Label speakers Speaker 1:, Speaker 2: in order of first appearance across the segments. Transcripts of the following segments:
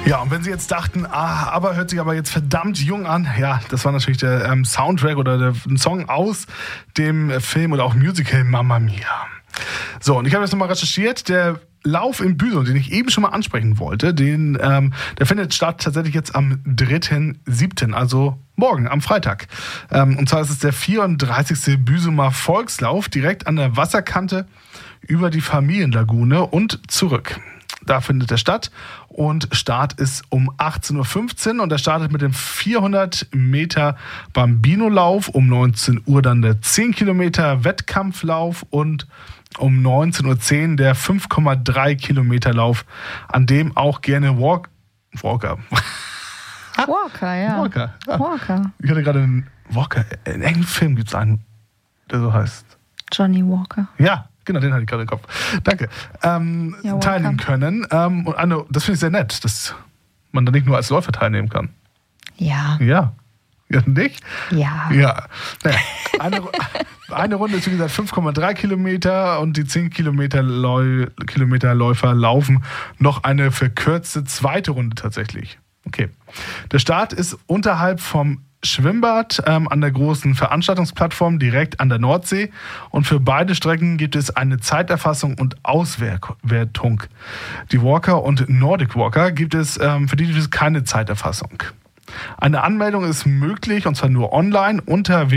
Speaker 1: Ja, und wenn Sie jetzt dachten, aber hört sich aber jetzt verdammt jung an, ja, das war natürlich der Soundtrack oder der Song aus dem Film oder auch Musical Mamma Mia. So, und ich habe jetzt nochmal recherchiert, der Lauf in Büsum, den ich eben schon mal ansprechen wollte, der findet statt tatsächlich jetzt am 3.7., also morgen, am Freitag. Und zwar ist es der 34. Büsumer Volkslauf direkt an der Wasserkante über die Familienlagune und zurück. Da findet er statt und Start ist um 18.15 Uhr und er startet mit dem 400 Meter Bambino-Lauf, um 19 Uhr dann der 10 Kilometer Wettkampflauf und um 19.10 Uhr der 5,3 Kilometer Lauf, an dem auch gerne Walker.
Speaker 2: Walker, ja.
Speaker 1: Walker.
Speaker 2: Walker.
Speaker 1: Ich hatte gerade einen Walker. In irgendeinem Film gibt es einen, der so heißt.
Speaker 2: Johnny Walker.
Speaker 1: Ja, genau, den hatte ich gerade im Kopf. Danke. Teilnehmen können. Und das finde ich sehr nett, dass man da nicht nur als Läufer teilnehmen kann.
Speaker 2: Ja.
Speaker 1: Ja. Ja, nicht?
Speaker 2: Ja.
Speaker 1: Ja. Naja, eine Runde ist wie gesagt 5,3 Kilometer und die 10 Kilometer Läufer laufen noch eine verkürzte zweite Runde tatsächlich. Okay. Der Start ist unterhalb vom Schwimmbad an der großen Veranstaltungsplattform direkt an der Nordsee und für beide Strecken gibt es eine Zeiterfassung und Auswertung. Die Walker und Nordic Walker gibt es, für die gibt es keine Zeiterfassung. Eine Anmeldung ist möglich und zwar nur online unter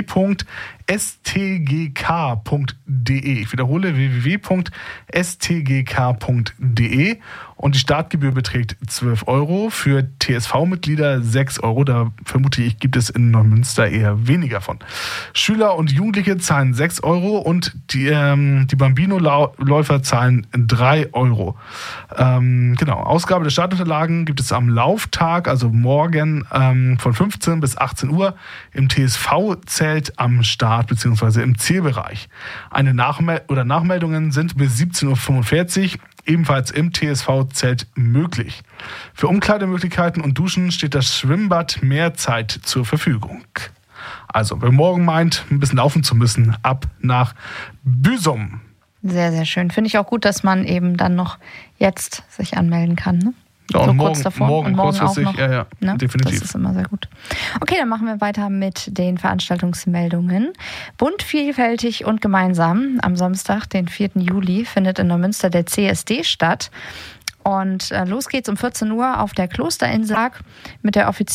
Speaker 1: www.stgk.de. Ich wiederhole www.stgk.de und die Startgebühr beträgt 12 Euro, für TSV-Mitglieder 6 Euro. Da vermute ich, gibt es in Neumünster eher weniger von. Schüler und Jugendliche zahlen 6 Euro und die Bambino-Läufer zahlen 3 Euro. Genau, Ausgabe der Startunterlagen gibt es am Lauftag, also morgen von 15 bis 18 Uhr im TSV-Zelt am Start bzw. im Zielbereich. Nachmeldungen sind bis 17.45 Uhr ebenfalls im TSV-Zelt möglich. Für Umkleidemöglichkeiten und Duschen steht das Schwimmbad Mehrzeit zur Verfügung. Also, wer morgen meint, ein bisschen laufen zu müssen, ab nach Büsum.
Speaker 2: Sehr, sehr schön. Finde ich auch gut, dass man eben dann noch jetzt sich anmelden kann, ne?
Speaker 1: Ja,
Speaker 2: so
Speaker 1: und
Speaker 2: kurz davor.
Speaker 1: morgen
Speaker 2: und morgen
Speaker 1: kurzfristig,
Speaker 2: auch noch,
Speaker 1: ja,
Speaker 2: ne?
Speaker 1: Definitiv.
Speaker 2: Das ist immer sehr gut. Okay, dann machen wir weiter mit den Veranstaltungsmeldungen. Bunt, vielfältig und gemeinsam. Am Samstag, den 4. Juli, findet in Neumünster der CSD statt. Und los geht's um 14 Uhr auf der Klosterinsel mit der offiziellen